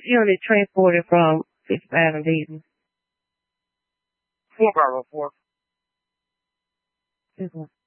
unit transported from 55 and Dayton? 4 Bravo 4. This one.